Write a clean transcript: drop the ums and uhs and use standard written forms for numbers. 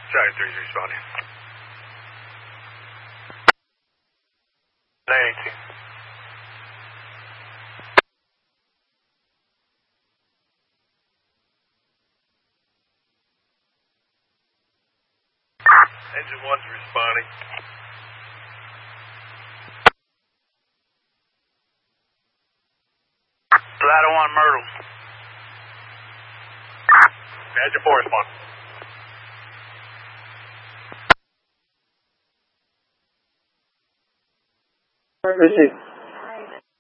Charlie 3's responding. 918. Engine 1's responding. Ladder 1, Myrtle. Badger 4 responding. Receive.